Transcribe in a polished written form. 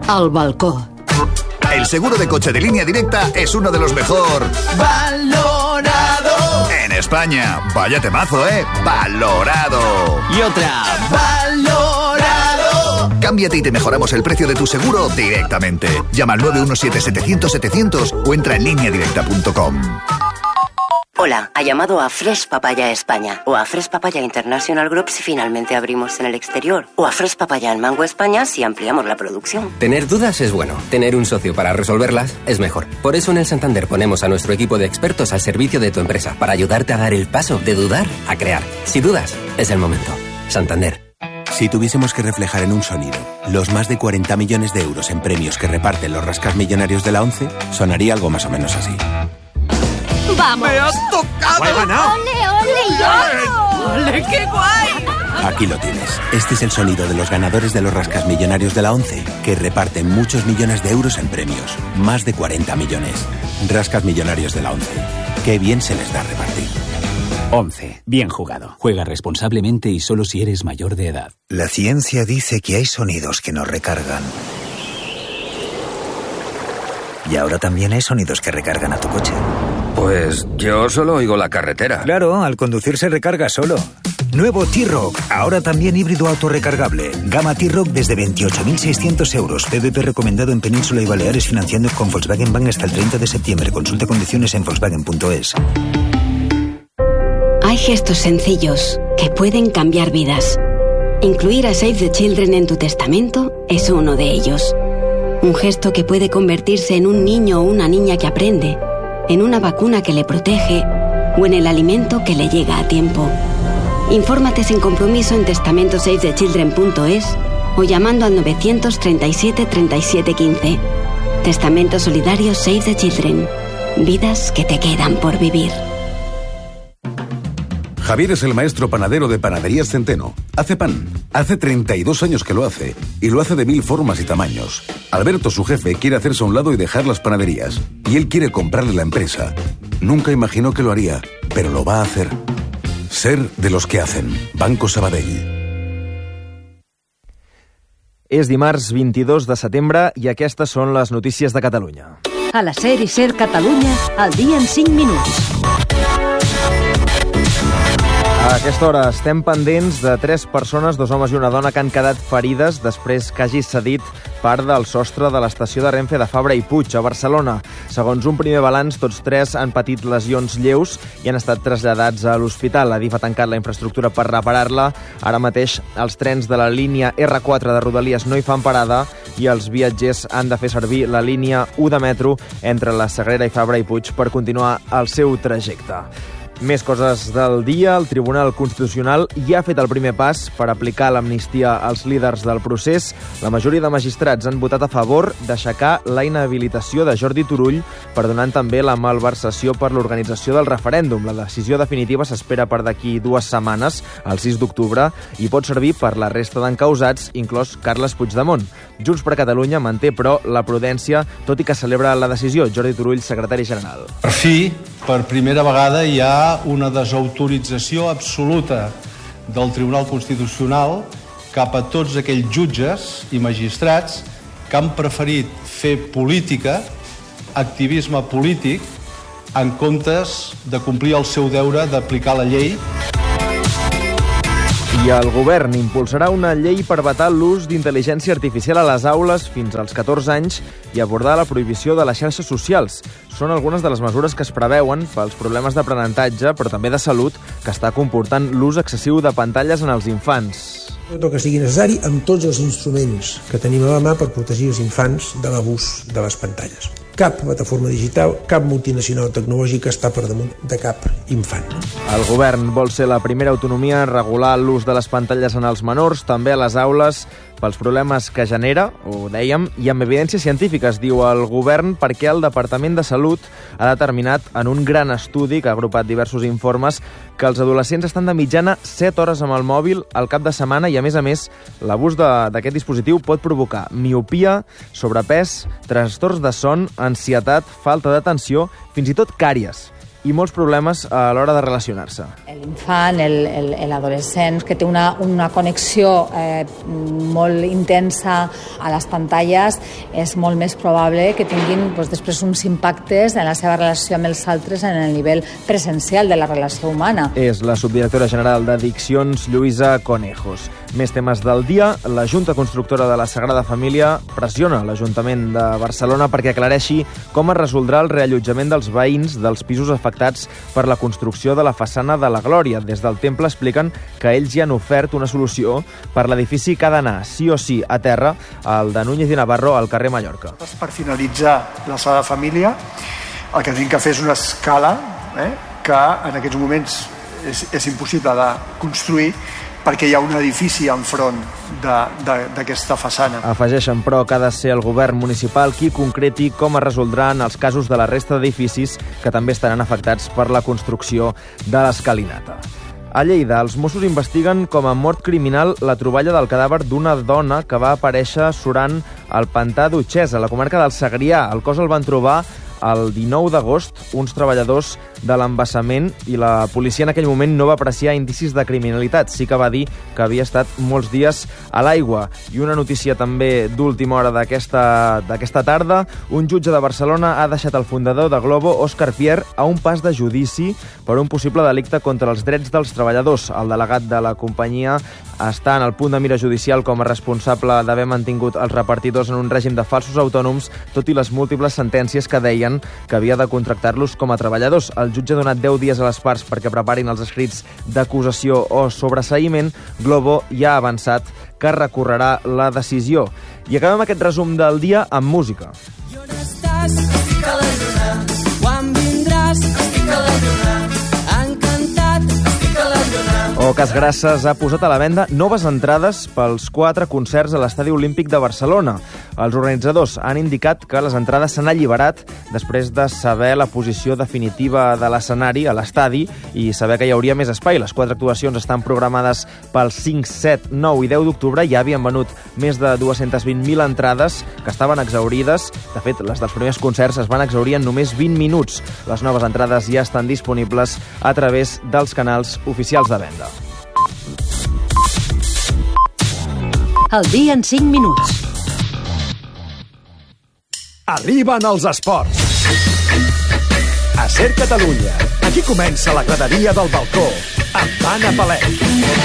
al balcó. El seguro de coche de Línea Directa es uno de los mejor valorado en España. Vaya temazo, ¿eh? Valorado. Y otra. Valorado. Cámbiate y te mejoramos el precio de tu seguro directamente. Llama al 917-700-700 o entra en lineadirecta.com. Hola, ha llamado a Fresh Papaya España o a Fresh Papaya International Group si finalmente abrimos en el exterior o a Fresh Papaya en Mango España si ampliamos la producción. Tener dudas es bueno, tener un socio para resolverlas es mejor. Por eso en el Santander ponemos a nuestro equipo de expertos al servicio de tu empresa para ayudarte a dar el paso de dudar a crear. Si dudas, es el momento. Santander. Si tuviésemos que reflejar en un sonido los más de 40 millones de euros en premios que reparten los rascasmillonarios de la ONCE, sonaría algo más o menos así. ¡Vamos! ¡Me has tocado! ¡He ganado! ¡Ole, ole, yo! ¡Ole, qué guay! Aquí lo tienes. Este es el sonido de los ganadores de los rascasmillonarios de la ONCE, que reparten muchos millones de euros en premios. Más de 40 millones. Rascasmillonarios de la ONCE. Qué bien se les da repartir. 11. Bien jugado. Juega responsablemente y solo si eres mayor de edad. La ciencia dice que hay sonidos que nos recargan. Y ahora también hay sonidos que recargan a tu coche. Pues yo solo oigo la carretera. Claro, al conducir se recarga solo. Nuevo T-Roc, ahora también híbrido autorrecargable. Gama T-Roc desde 28.600 euros. PVP recomendado en Península y Baleares, financiando con Volkswagen Bank hasta el 30 de septiembre. Consulte condiciones en Volkswagen.es. Hay gestos sencillos que pueden cambiar vidas. Incluir a Save the Children en tu testamento es uno de ellos. Un gesto que puede convertirse en un niño o una niña que aprende, en una vacuna que le protege o en el alimento que le llega a tiempo. Infórmate sin compromiso en testamentosavethechildren.es o llamando al 937 37 15. Testamento solidario Save the Children. Vidas que te quedan por vivir. Javier es el maestro panadero de Panaderías Centeno. Hace pan. Hace 32 años que lo hace. Y lo hace de 1000 formas y tamaños. Alberto, su jefe, quiere hacerse a un lado y dejar las panaderías. Y él quiere comprarle la empresa. Nunca imaginó que lo haría, pero lo va a hacer. Ser de los que hacen. Banco Sabadell. És dimarts 22 de setembre i aquestes són les notícies de Catalunya. A la SER i SER Catalunya, al dia en 5 minuts. A aquesta hora estem pendents de 3 persones, 2 homes i una dona, que han quedat ferides després que hagi cedit part del sostre de l'estació de Renfe de Fabra i Puig, a Barcelona. Segons un primer balanç, tots 3 han patit lesions lleus i han estat traslladats a l'hospital. Adif ha tancat la infraestructura per reparar-la. Ara mateix els trens de la línia R4 de Rodalies no hi fan parada i els viatgers han de fer servir la línia 1 de metro entre la Sagrera i Fabra i Puig per continuar el seu trajecte. Més coses del dia. El Tribunal Constitucional ja ha fet el primer pas per aplicar l'amnistia als líders del procés. La majoria de magistrats han votat a favor d'aixecar la inhabilitació de Jordi Turull, perdonant també la malversació per l'organització del referèndum. La decisió definitiva s'espera per d'aquí 2 setmanes, el 6 d'octubre, i pot servir per la resta d'encausats, inclòs Carles Puigdemont. Junts per Catalunya manté, però, la prudència, tot i que celebra la decisió. Jordi Turull, secretari general. Per fi, per primera vegada, hi ha una desautorització absoluta del Tribunal Constitucional cap a tots aquells jutges i magistrats que han preferit fer política, activisme polític, en comptes de complir el seu deure d'aplicar la llei. I el govern impulsarà una llei per vetar l'ús d'intel·ligència artificial a les aules fins als 14 anys i abordar la prohibició de les xarxes socials. Són algunes de les mesures que es preveuen pels problemes d'aprenentatge, però també de salut, que està comportant l'ús excessiu de pantalles en els infants. Tot el que sigui necessari amb tots els instruments que tenim a la mà per protegir els infants de l'abús de les pantalles. Cap plataforma digital, cap multinacional tecnològica està per damunt de cap infant. El govern vol ser la primera autonomia a regular l'ús de les pantalles en els menors, també a les aules, pels problemes que genera, ho dèiem, i amb evidències científiques, diu el govern, perquè el Departament de Salut ha determinat en un gran estudi que ha agrupat diversos informes que els adolescents estan de mitjana 7 hores amb el mòbil al cap de setmana i, a més, l'abús d'aquest dispositiu pot provocar miopia, sobrepès, trastorns de son, ansietat, falta d'atenció, fins i tot càries. i molts problemes a l'hora de relacionar-se. L'infant, l'adolescent, que té una connexió molt intensa a les pantalles, és molt més probable que tinguin després uns impactes en la seva relació amb els altres en el nivell presencial de la relació humana. És la subdirectora general d'Addiccions, Lluïsa Conejos. Més temes del dia. La Junta Constructora de la Sagrada Família pressiona l'Ajuntament de Barcelona perquè aclareixi com es resoldrà el reallotjament dels veïns dels pisos afectats per la construcció de la façana de la Glòria. Des del temple expliquen que ells ja han ofert una solució per l'edifici que ha d'anar sí o sí a terra, el de Núñez i Navarro, al carrer Mallorca. Per finalitzar la Sagrada Família, el que tenim que fer és una escala que en aquests moments és impossible de construir perquè hi ha un edifici enfront d'aquesta façana. Afegeixen, però, que ha de ser el govern municipal qui concreti com es resoldran els casos de la resta d'edificis que també estaran afectats per la construcció de l'escalinata. A Lleida, els Mossos investiguen com a mort criminal la troballa del cadàver d'una dona que va aparèixer surant al pantà d'Utxès, a la comarca del Segrià. El cos el van trobar el 19 d'agost uns treballadors de l'embassament i la policia en aquell moment no va apreciar indicis de criminalitat. Sí que va dir que havia estat molts dies a l'aigua. I una notícia també d'última hora d'aquesta tarda. Un jutge de Barcelona ha deixat el fundador de Glovo, Òscar Pierre, a un pas de judici per un possible delicte contra els drets dels treballadors. El delegat de la companyia està en el punt de mira judicial com a responsable d'haver mantingut els repartidors en un règim de falsos autònoms, tot i les múltiples sentències que deien que havia de contractar-los com a treballadors. El jutge ha donat 10 dies a les parts perquè preparin els escrits d'acusació o sobreseïment. Glovo ja ha avançat que recorrerà la decisió. I acabem aquest resum del dia amb música. I on estàs? Estic a la lluna. Quan vindràs? Estic a la lluna. Encantat, estic a la lluna. Ocas Grasses ha posat a la venda noves entrades pels 4 concerts a l'Estadi Olímpic de Barcelona. Els organitzadors han indicat que les entrades s'han alliberat després de saber la posició definitiva de l'escenari a l'estadi i saber que hi hauria més espai. Les 4 actuacions estan programades pels 5, 7, 9 i 10 d'octubre. Ja havien venut més de 220.000 entrades que estaven exhaurides. De fet, les dels primers concerts es van exhaurir en només 20 minuts. Les noves entrades ja estan disponibles a través dels canals oficials de venda. El dia en 5 minuts. Arriben els esports. A Ser Catalunya. Aquí comença la graderia del balcó amb Anna Palet.